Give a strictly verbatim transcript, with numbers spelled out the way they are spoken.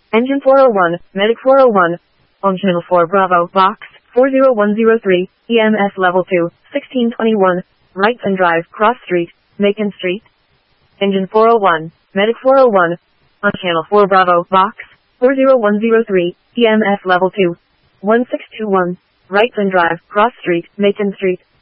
Engine four oh one, Medic four oh one. On Channel four Bravo, Box four oh one oh three, E M S Level two, sixteen twenty-one, right and drive, Cross Street, Macon Street. Engine four oh one, Medic four oh one. On Channel four Bravo, Box four oh one oh three, E M S Level two, one six two one, right and drive, Cross Street, Macon Street.